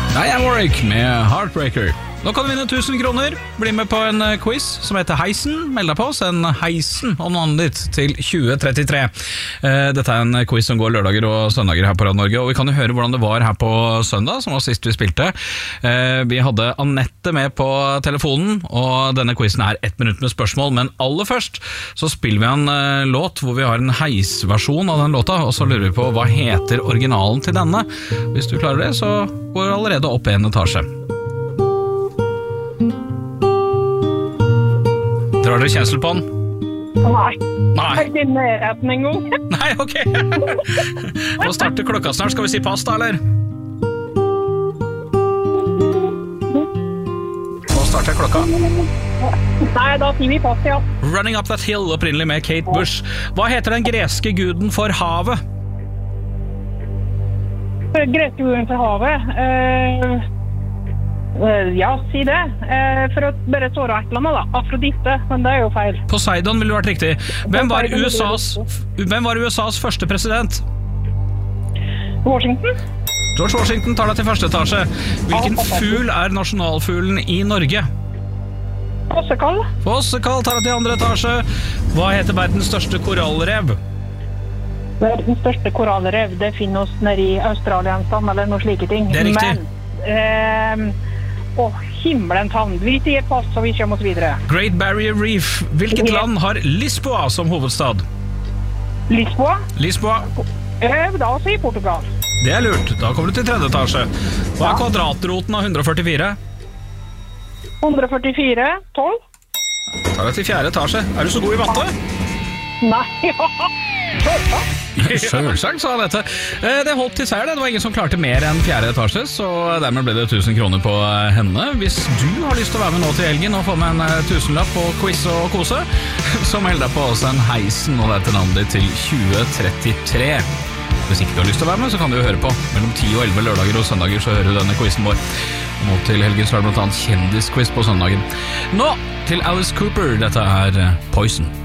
Diane Warwick med Heartbreaker. Nå kan du vinne 1000 kroner. Bli med på en quiz som heter Heisen. Meld deg på, send Heisen og navnet ditt til 2033. Dette er en quiz som går lørdager og søndager her på Radio Norge, og vi kan jo høre hvordan det var her på søndag, som var sist vi spilte. Vi hadde Annette med på telefonen, og denne quizen er 1 minutt med spørsmål, men aller først så spiller vi en låt hvor vi har en heisversjon av den låta, og så lurer vi på hva heter originalen til denne. Hvis du klarer det, så går det allerede opp en etasje. Drar dere kjensel på den? Nei. Nei. Jeg er ikke i nærheten en gang. Nei, ok. Nå starter klokka snart. Skal vi si pass da, eller? Nå starter klokka. Nei, da sier vi pass, ja. Running Up That Hill, opprinnelig med Kate Bush. Hva heter den greske guden for havet? Greske guden for havet. Ja, si det. For å bare svare et eller annet da. Afrodite, men det er jo feil. Poseidon ville vært riktig. Hvem var USAs første president? Washington? George Washington tar deg til første etasje. Hvilken fugl er nasjonalfuglen i Norge? Fossekall? Fossekall tar deg til andre etasje. Hva heter verdens største korallrev? Verdens største korallrev, det finner oss nede i Australia eller noen slike ting. Det er riktig. Men, himmelens havn. Vi sier pass, så vi kommer oss videre. Great Barrier Reef. Hvilket land har Lisboa som hovedstad? Lisboa? Lisboa. Da sier Portugal. Det er lurt. Da kommer du til tredje etasje. Hva er kvadratroten av 144? 144, 12. Tar deg til fjerde etasje. Er du så god i matte? Nei, ja. Selvsagt, sa han dette. Det holdt til seier, det. Det var ingen som klarte mer enn fjerde etasje, så dermed ble det 1000 kroner på henne. Hvis du har lyst til å være med nå til helgen og få med en 1000-lapp på quiz og kose, så meld deg på oss en Heisen og det til navnet ditt til 2033. Hvis ikke du har lyst til å være med, så kan du jo høre på. Mellom 10 og 11 lørdager og søndager så hører du denne quizen vår. Nå til helgen så er det blant annet kjendisquiz på søndagen. Nå til Alice Cooper. Dette er Poison.